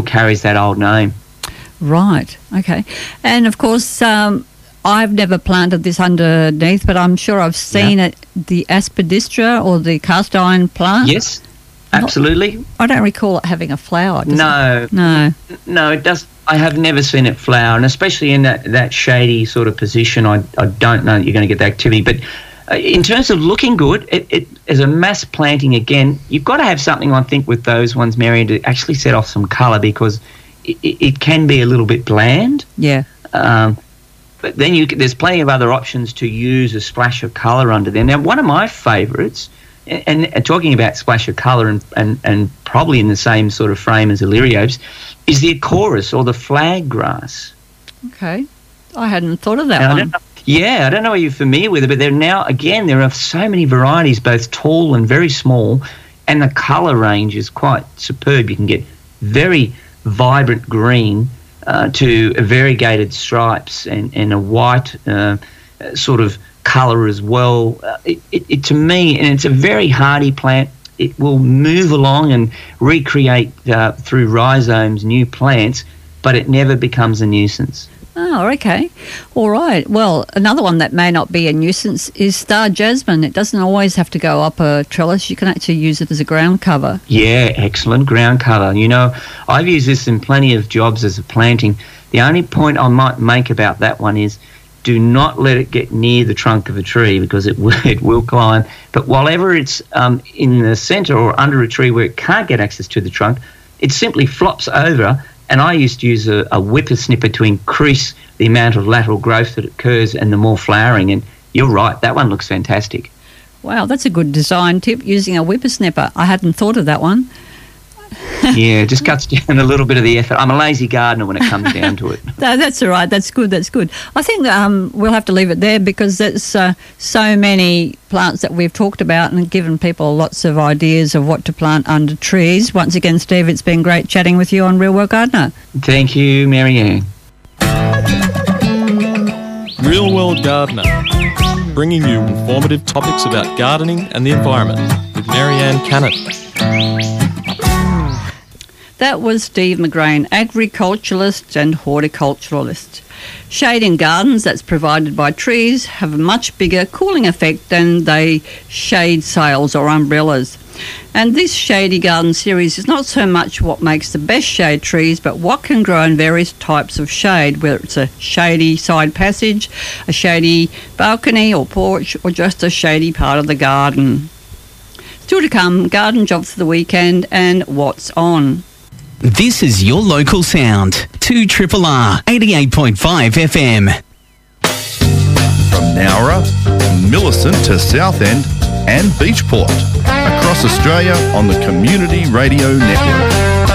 carries that old name. Right, okay. And, of course, I've never planted this underneath, but I'm sure I've seen it, the aspidistra or the cast iron plant. Yes, absolutely. I don't recall it having a flower. No, it does. I have never seen it flower, and especially in that shady sort of position, I don't know that you're going to get the activity. But in terms of looking good, it as a mass planting, again, you've got to have something, I think, with those ones, Marianne, to actually set off some colour, because it can be a little bit bland. Yeah. But then there's plenty of other options to use a splash of colour under them. Now, one of my favourites, and talking about splash of colour and probably in the same sort of frame as Illyriopes, is the Acorus or the flag grass. Okay. I hadn't thought of that one. I don't know if you're familiar with it, but there are so many varieties, both tall and very small, and the colour range is quite superb. You can get very vibrant green to variegated stripes and a white sort of colour as well. It to me, and it's a very hardy plant, it will move along and recreate through rhizomes new plants, but it never becomes a nuisance. Oh, okay. All right. Well, another one that may not be a nuisance is star jasmine. It doesn't always have to go up a trellis. You can actually use it as a ground cover. Yeah, excellent ground cover. You know, I've used this in plenty of jobs as a planting. The only point I might make about that one is do not let it get near the trunk of a tree, because it will climb. But wherever it's in the centre or under a tree where it can't get access to the trunk, it simply flops over. And I used to use a whippersnipper to increase the amount of lateral growth that occurs and the more flowering. And you're right, that one looks fantastic. Wow, that's a good design tip, using a whippersnipper. I hadn't thought of that one. Yeah, it just cuts down a little bit of the effort. I'm a lazy gardener when it comes down to it. That's all right. That's good. I think we'll have to leave it there, because there's so many plants that we've talked about and given people lots of ideas of what to plant under trees. Once again, Steve, it's been great chatting with you on Real World Gardener. Thank you, Marianne. Real World Gardener, bringing you informative topics about gardening and the environment with Marianne Cannon. That was Steve McGrain, agriculturalist and horticulturalist. Shade in gardens that's provided by trees have a much bigger cooling effect than they shade sails or umbrellas. And this Shady Garden series is not so much what makes the best shade trees, but what can grow in various types of shade, whether it's a shady side passage, a shady balcony or porch, or just a shady part of the garden. Still to come, garden jobs for the weekend and what's on. This is your local sound, 2RRR 88.5 FM. From Nowra, Millicent to Southend and Beachport. Across Australia on the Community Radio Network.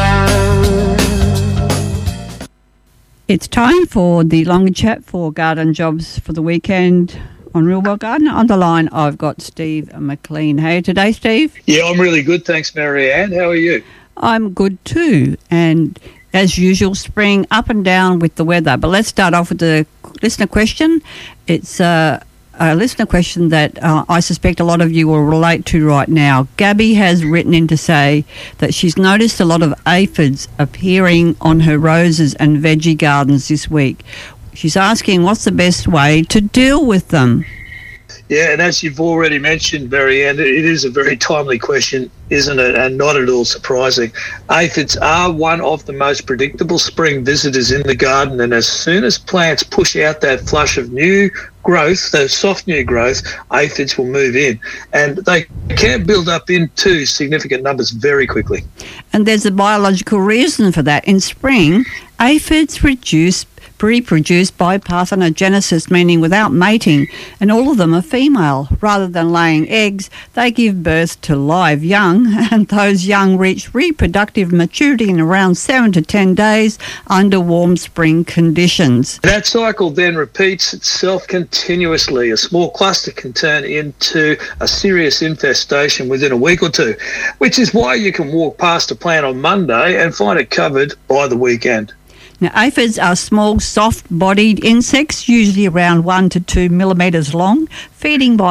It's time for the longer chat for garden jobs for the weekend on Real World Gardener. On the line, I've got Steve McLean. How are you today, Steve? Yeah, I'm really good. Thanks, Marianne. How are you? I'm good too. And as usual, spring up and down with the weather. But let's start off with the listener question. It's a listener question that I suspect a lot of you will relate to right now. Gabby has written in to say that she's noticed a lot of aphids appearing on her roses and veggie gardens this week. She's asking what's the best way to deal with them. Yeah, and as you've already mentioned, Marianne, it is a very timely question, isn't it? And not at all surprising. Aphids are one of the most predictable spring visitors in the garden, and as soon as plants push out that flush of new growth, the soft new growth, aphids will move in. And they can build up into significant numbers very quickly. And there's a biological reason for that. In spring, aphids reproduce by parthenogenesis, meaning without mating, and all of them are female. Rather than laying eggs, they give birth to live young, and those young reach reproductive maturity in around 7 to 10 days under warm spring conditions. That cycle then repeats itself continuously. A small cluster can turn into a serious infestation within a week or two, which is why you can walk past a plant on Monday and find it covered by the weekend. Now, aphids are small, soft-bodied insects, usually around 1 to 2 millimetres long, feeding by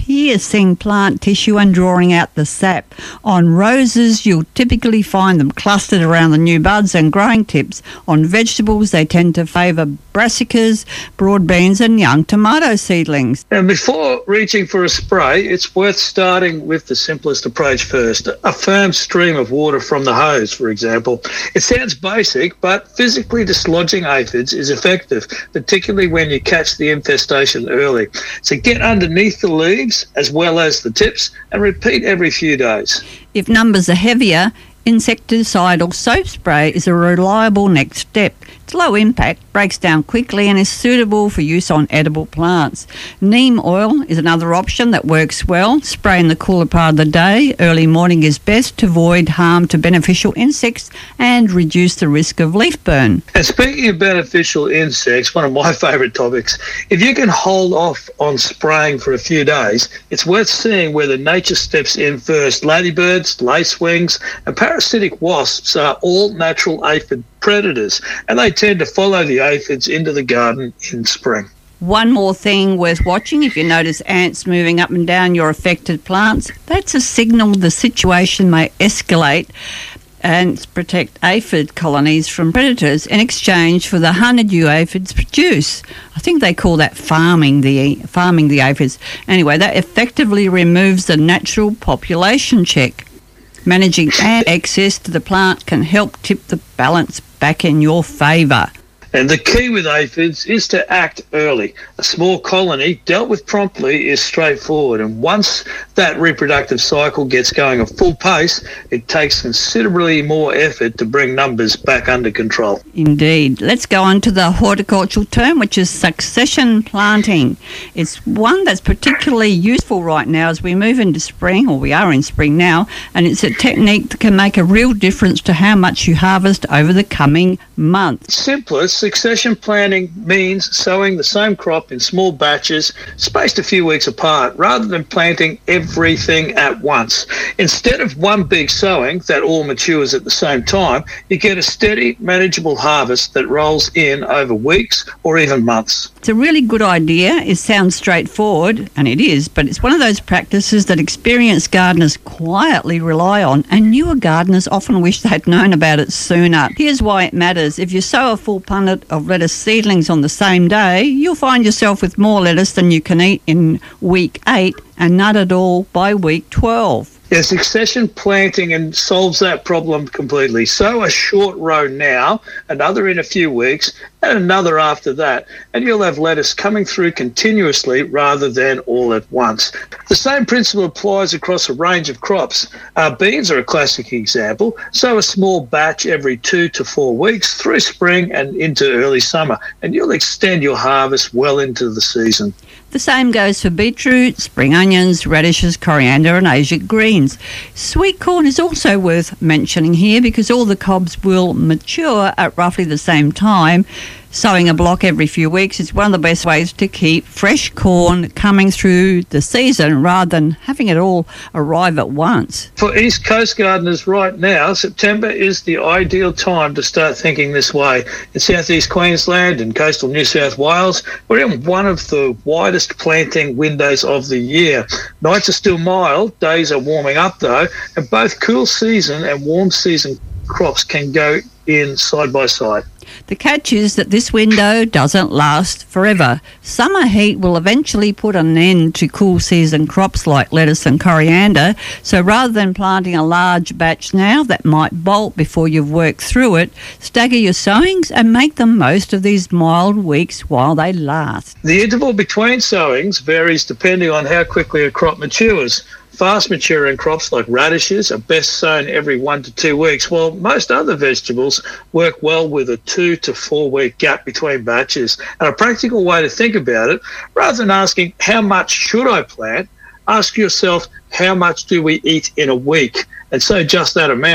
piercing plant tissue and drawing out the sap. On roses, you'll typically find them clustered around the new buds and growing tips. On vegetables, they tend to favour brassicas, broad beans and young tomato seedlings. And before reaching for a spray, it's worth starting with the simplest approach first. A firm stream of water from the hose, for example. It sounds basic, but physically dislodging aphids is effective, particularly when you catch the infestation early. So get underneath the leaves as well as the tips and repeat every few days. If numbers are heavier, insecticide or soap spray is a reliable next step. It's low impact, breaks down quickly and is suitable for use on edible plants. Neem oil is another option that works well. Spray in the cooler part of the day. Early morning is best to avoid harm to beneficial insects and reduce the risk of leaf burn. And speaking of beneficial insects, one of my favourite topics, if you can hold off on spraying for a few days, it's worth seeing whether nature steps in first. Ladybirds, lacewings and parasitic wasps are all natural aphid predators, and they tend to follow the aphids into the garden in spring. One more thing worth watching, if you notice ants moving up and down your affected plants, that's a signal the situation may escalate. Ants protect aphid colonies from predators in exchange for the honeydew aphids produce. I think they call that farming the aphids. Anyway, that effectively removes the natural population check. Managing ant access to the plant can help tip the balance back in your favour. And the key with aphids is to act early. A small colony dealt with promptly is straightforward, and once that reproductive cycle gets going at full pace, it takes considerably more effort to bring numbers back under control. Indeed. Let's go on to the horticultural term, which is succession planting. It's one that's particularly useful right now as we move into spring, or we are in spring now, and it's a technique that can make a real difference to how much you harvest over the coming months. Simplest, succession planting means sowing the same crop in small batches, spaced a few weeks apart, rather than planting everything at once. Instead of one big sowing that all matures at the same time, you get a steady, manageable harvest that rolls in over weeks or even months. It's a really good idea. It sounds straightforward, and it is, but it's one of those practices that experienced gardeners quietly rely on, and newer gardeners often wish they'd known about it sooner. Here's why it matters. If you sow a full punnet of lettuce seedlings on the same day, you'll find yourself with more lettuce than you can eat in week 8 and none at all by week 12. Yeah, succession planting and solves that problem completely. Sow a short row now, another in a few weeks, and another after that, and you'll have lettuce coming through continuously rather than all at once. The same principle applies across a range of crops. Beans are a classic example. Sow a small batch every 2 to 4 weeks through spring and into early summer, and you'll extend your harvest well into the season. The same goes for beetroot, spring onions, radishes, coriander and Asian greens. Sweet corn is also worth mentioning here because all the cobs will mature at roughly the same time. Sowing a block every few weeks is one of the best ways to keep fresh corn coming through the season rather than having it all arrive at once. For East Coast gardeners right now, September is the ideal time to start thinking this way. In southeast Queensland and coastal New South Wales, we're in one of the widest planting windows of the year. Nights are still mild, days are warming up though, and both cool season and warm season crops can go in side by side. The catch is that this window doesn't last forever. Summer heat will eventually put an end to cool season crops like lettuce and coriander, so rather than planting a large batch now that might bolt before you've worked through it, stagger your sowings and make the most of these mild weeks while they last. The interval between sowings varies depending on how quickly a crop matures. Fast maturing crops like radishes are best sown every 1 to 2 weeks, while most other vegetables work well with a 2 to 4 week gap between batches. And a practical way to think about it, rather than asking how much should I plant, ask yourself how much do we eat in a week, and sow just that amount.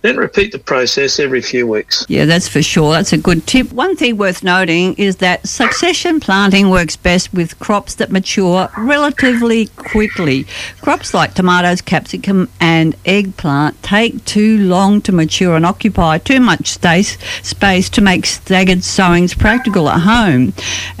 Then repeat the process every few weeks. Yeah, that's for sure. That's a good tip. One thing worth noting is that succession planting works best with crops that mature relatively quickly. Crops like tomatoes, capsicum and eggplant take too long to mature and occupy too much space to make staggered sowings practical at home.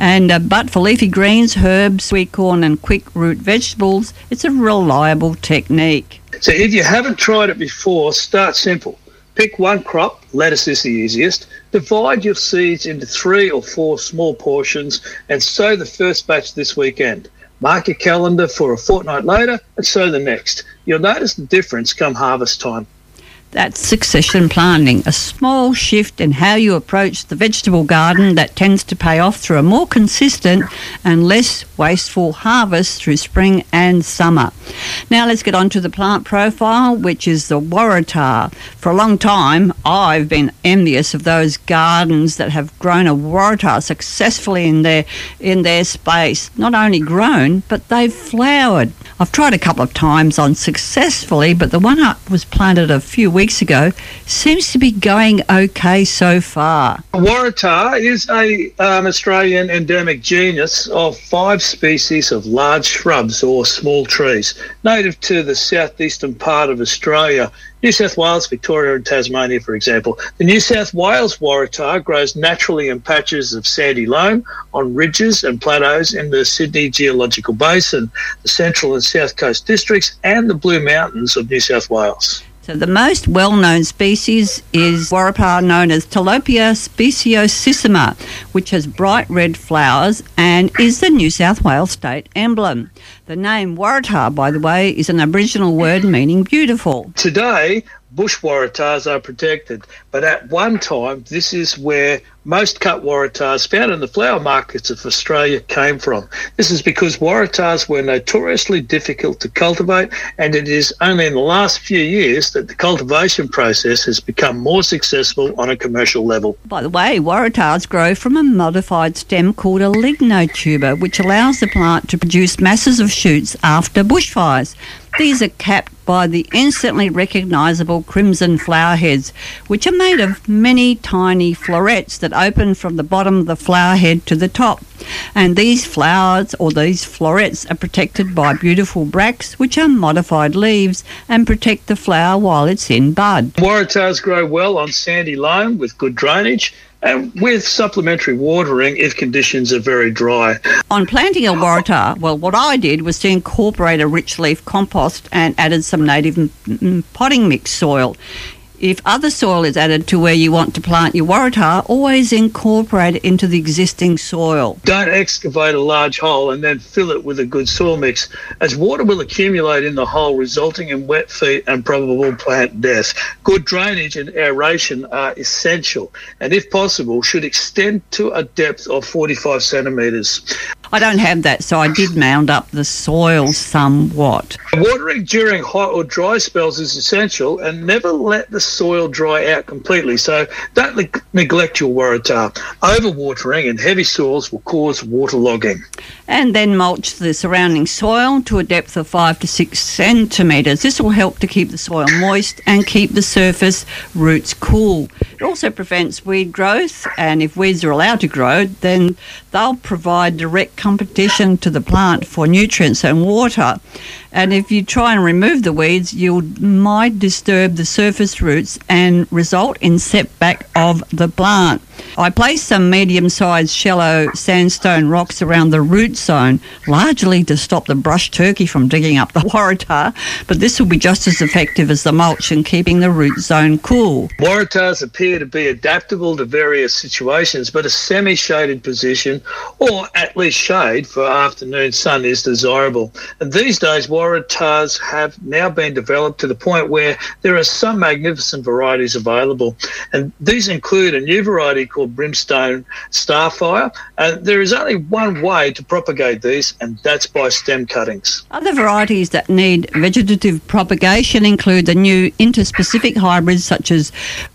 But for leafy greens, herbs, sweet corn and quick root vegetables, it's a reliable technique. So if you haven't tried it before, start simple. Pick one crop, lettuce is the easiest, divide your seeds into 3 or 4 small portions and sow the first batch this weekend. Mark your calendar for a fortnight later and sow the next. You'll notice the difference come harvest time. That's succession planting, a small shift in how you approach the vegetable garden that tends to pay off through a more consistent and less wasteful harvest through spring and summer. Now let's get on to the plant profile, which is the waratah. For a long time, I've been envious of those gardens that have grown a waratah successfully in their space. Not only grown, but they've flowered. I've tried a couple of times unsuccessfully, but the one I was planted a few weeks ago seems to be going okay so far. Waratah is a Australian endemic genus of 5 species of large shrubs or small trees, native to the southeastern part of Australia. New South Wales, Victoria and Tasmania, for example. The New South Wales waratah grows naturally in patches of sandy loam on ridges and plateaus in the Sydney Geological Basin, the Central and South Coast districts and the Blue Mountains of New South Wales. So the most well-known species is waratah known as Tilapia speciosissima, which has bright red flowers and is the New South Wales state emblem. The name waratah, by the way, is an Aboriginal word meaning beautiful. Today, bush waratahs are protected, but at one time, this is where most cut waratahs found in the flower markets of Australia came from. This is because waratahs were notoriously difficult to cultivate, and it is only in the last few years that the cultivation process has become more successful on a commercial level. By the way, waratahs grow from a modified stem called a lignotuber, which allows the plant to produce masses of shoots after bushfires. These are capped by the instantly recognisable crimson flower heads, which are made of many tiny florets that open from the bottom of the flower head to the top. And these flowers, or these florets, are protected by beautiful bracts, which are modified leaves and protect the flower while it's in bud. Waratahs grow well on sandy loam with good drainage and with supplementary watering if conditions are very dry. On planting a waratah, well, what I did was to incorporate a rich leaf compost and added some native potting mix soil. If other soil is added to where you want to plant your waratah, always incorporate it into the existing soil. Don't excavate a large hole and then fill it with a good soil mix, as water will accumulate in the hole, resulting in wet feet and probable plant death. Good drainage and aeration are essential, and if possible, should extend to a depth of 45 centimetres. I don't have that, so I did mound up the soil somewhat. Watering during hot or dry spells is essential, and never let the soil dry out completely, so don't neglect your waratah. Overwatering and heavy soils will cause waterlogging. And then mulch the surrounding soil to a depth of 5 to 6 centimetres. This will help to keep the soil moist and keep the surface roots cool. It also prevents weed growth, and if weeds are allowed to grow, then they'll provide direct competition to the plant for nutrients and water. And if you try and remove the weeds, you might disturb the surface roots and result in setback of the plant. I placed some medium-sized shallow sandstone rocks around the root zone, largely to stop the brush turkey from digging up the waratah, but this will be just as effective as the mulch in keeping the root zone cool. Waratahs appear to be adaptable to various situations, but a semi-shaded position, or at least shade for afternoon sun, is desirable. And these days, waratahs have now been developed to the point where there are some magnificent varieties available, and these include a new variety called Brimstone Starfire. There is only one way to propagate these, and that's by stem cuttings. Other varieties that need vegetative propagation include the new interspecific hybrids such as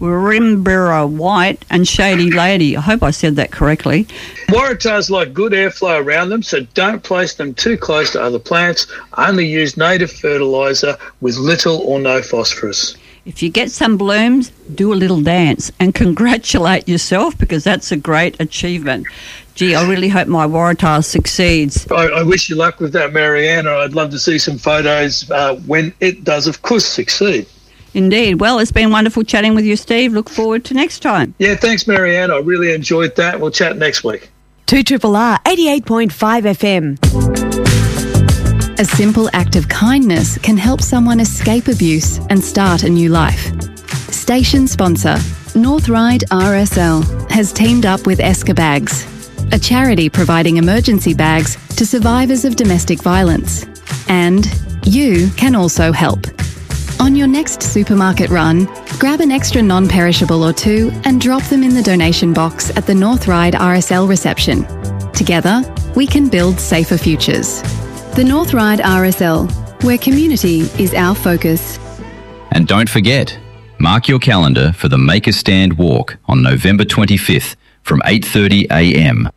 Rimbera White and Shady Lady. I hope I said that correctly. Waratahs like good airflow around them, so don't place them too close to other plants. Only use native fertiliser with little or no phosphorus. If you get some blooms, do a little dance and congratulate yourself, because that's a great achievement. Gee, I really hope my Waratah succeeds. I wish you luck with that, Marianne. I'd love to see some photos when it does, of course, succeed. Indeed. Well, it's been wonderful chatting with you, Steve. Look forward to next time. Yeah, thanks, Marianne. I really enjoyed that. We'll chat next week. 2RRR 88.5 FM. A simple act of kindness can help someone escape abuse and start a new life. Station sponsor, North Ryde RSL, has teamed up with Esker Bags, a charity providing emergency bags to survivors of domestic violence. And you can also help. On your next supermarket run, grab an extra non-perishable or two and drop them in the donation box at the North Ryde RSL reception. Together, we can build safer futures. The North Ryde RSL, where community is our focus. And don't forget, mark your calendar for the Make a Stand walk on November 25th from 8:30 a.m.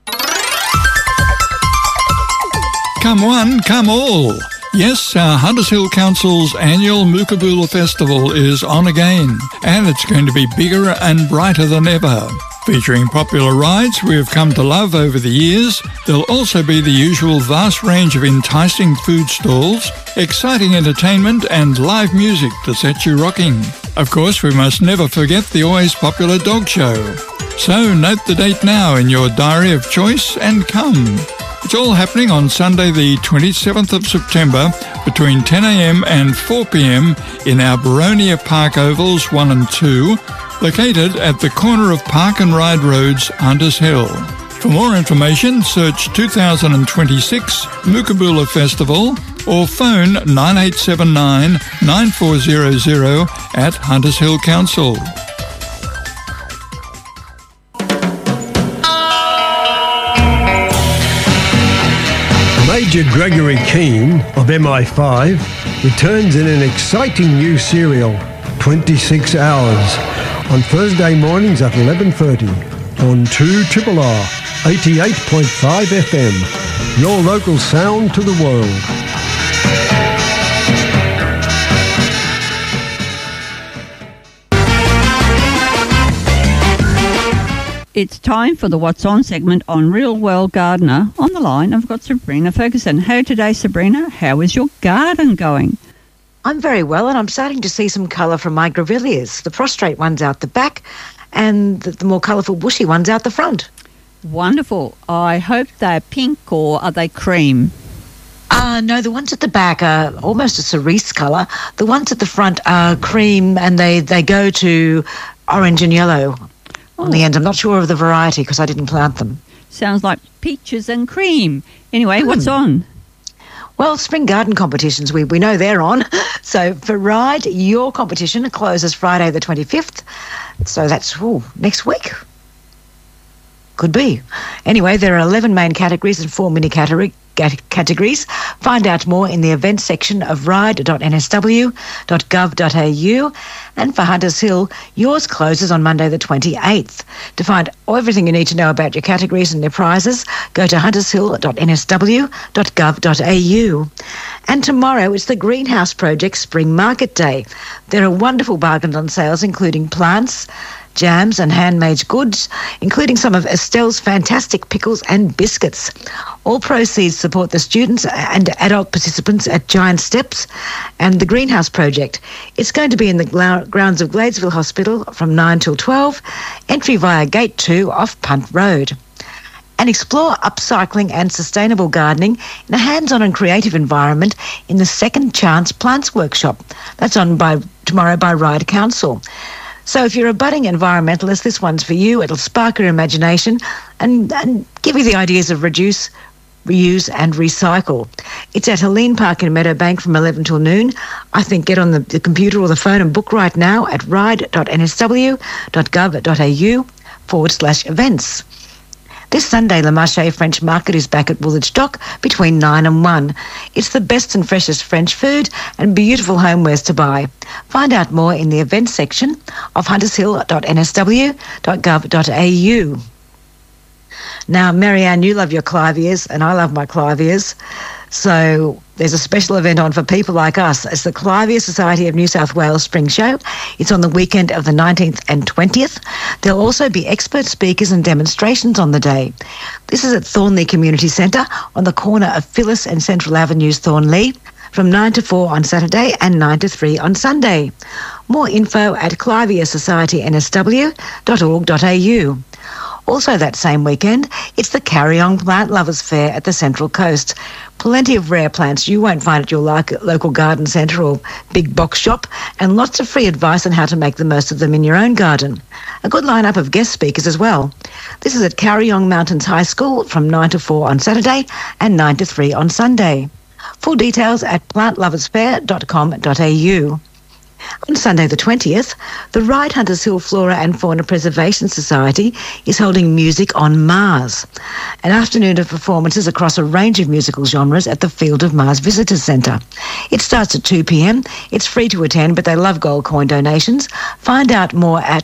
Come one, come all. Yes, Hunters Hill Council's annual Mookaboola Festival is on again, and it's going to be bigger and brighter than ever. Featuring popular rides we have come to love over the years, there'll also be the usual vast range of enticing food stalls, exciting entertainment and live music to set you rocking. Of course, we must never forget the always popular dog show. So note the date now in your diary of choice and come. It's all happening on Sunday the 27th of September between 10 a.m. and 4 p.m. in our Baronia Park Ovals 1 and 2, located at the corner of Park and Ride Roads, Hunters Hill. For more information, search 2026 Mookaboola Festival or phone 9879 9400 at Hunters Hill Council. Major Gregory Keane of MI5 returns in an exciting new serial, 26 Hours, on Thursday mornings at 11:30 on 2RRR 88.5 FM, your local sound to the world. It's time for the What's On segment on Real World Gardener. On the line, I've got Sabrina Ferguson. Hello today, Sabrina. How is your garden going? I'm very well, and I'm starting to see some colour from my grevilleas. The prostrate ones out the back and the more colourful bushy ones out the front. Wonderful. I hope they're pink, or are they cream? No, the ones at the back are almost a cerise colour. The ones at the front are cream, and they go to orange and yellow on the end. I'm not sure of the variety because I didn't plant them. Sounds like peaches and cream. Anyway, what's on? Well, spring garden competitions, we know they're on. So for Ride, your competition closes Friday the 25th. So that's next week. Could be. Anyway, there are 11 main categories and 4 mini categories. Find out more in the events section of ride.nsw.gov.au. And for Hunters Hill, yours closes on Monday the 28th. To find everything you need to know about your categories and their prizes, go to huntershill.nsw.gov.au. And tomorrow it's the Greenhouse Project Spring Market Day. There are wonderful bargains on sales, including plants, jams and handmade goods, including some of Estelle's fantastic pickles and biscuits. All proceeds support the students and adult participants at Giant Steps and the Greenhouse Project. It's going to be in the grounds of Gladesville Hospital from 9 till 12, entry via Gate 2 off Punt Road. And explore upcycling and sustainable gardening in a hands-on and creative environment in the Second Chance Plants Workshop. That's on tomorrow by Ryde Council. So if you're a budding environmentalist, this one's for you. It'll spark your imagination and give you the ideas of reduce, reuse and recycle. It's at Helene Park in Meadowbank from 11 till noon. I think get on the computer or the phone and book right now at ride.nsw.gov.au/events. This Sunday, Le Marché French Market is back at Woolwich Dock between 9 and 1. It's the best and freshest French food and beautiful homewares to buy. Find out more in the events section of huntershill.nsw.gov.au. Now, Marianne, you love your clivias and I love my clivias. So There's a special event on for people like us. It's the Clivia Society of New South Wales Spring Show. It's on the weekend of the 19th and 20th. There'll also be expert speakers and demonstrations on the day. This is at Thornley Community Centre on the corner of Phyllis and Central Avenues, Thornley, from 9 to 4 on Saturday and 9 to 3 on Sunday. More info at cliviasocietynsw.org.au. Also that same weekend, it's the Carryong Plant Lovers Fair at the Central Coast. Plenty of rare plants you won't find at your local garden centre or big box shop, and lots of free advice on how to make the most of them in your own garden. A good lineup of guest speakers as well. This is at Carryong Mountains High School from 9 to 4 on Saturday and 9 to 3 on Sunday. Full details at plantloversfair.com.au. On Sunday the 20th, the Ryde Hunters Hill Flora and Fauna Preservation Society is holding Music on Mars, an afternoon of performances across a range of musical genres at the Field of Mars Visitors Centre. It starts at 2 p.m. It's free to attend, but they love gold coin donations. Find out more at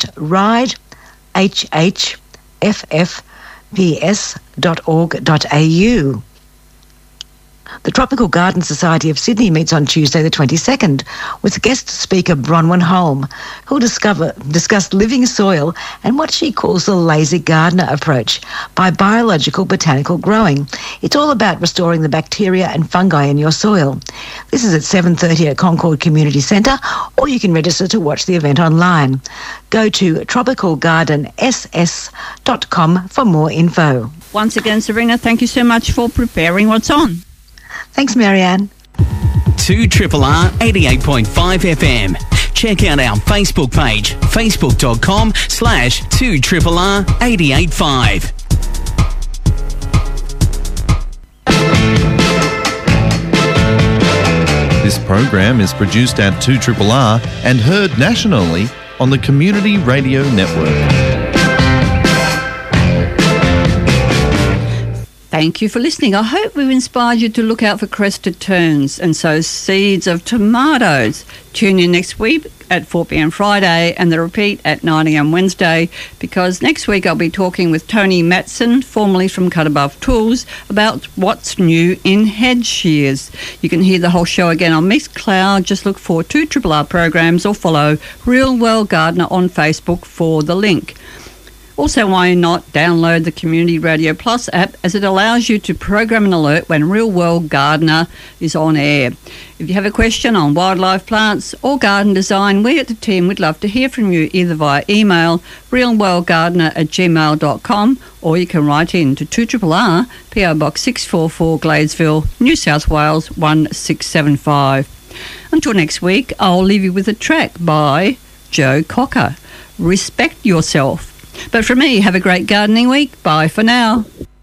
ridehhffps.org.au. The Tropical Garden Society of Sydney meets on Tuesday the 22nd with guest speaker Bronwyn Holm, who'll discuss living soil and what she calls the lazy gardener approach by biological botanical growing. It's all about restoring the bacteria and fungi in your soil. This is at 7:30 at Concord Community Centre, or you can register to watch the event online. Go to tropicalgardenss.com for more info. Once again, Serena, thank you so much for preparing What's On. Thanks, Marianne. 2RRR 88.5 FM. Check out our Facebook page, facebook.com/2RRR 88.5. This program is produced at 2RRR and heard nationally on the Community Radio Network. Thank you for listening. I hope we've inspired you to look out for crested terns and sow seeds of tomatoes. Tune in next week at 4 p.m. Friday and the repeat at 9 a.m. Wednesday, because next week I'll be talking with Tony Matson, formerly from Cut Above Tools, about what's new in hedge shears. You can hear the whole show again on Mixcloud. Just look for 2RRR programs or follow Real World Gardener on Facebook for the link. Also, why not download the Community Radio Plus app, as it allows you to program an alert when Real World Gardener is on air. If you have a question on wildlife plants or garden design, we at the team would love to hear from you, either via email realworldgardener@gmail.com, or you can write in to 2RRR, PO Box 644 Gladesville, New South Wales 1675. Until next week, I'll leave you with a track by Joe Cocker, Respect Yourself. But for me, have a great gardening week. Bye for now.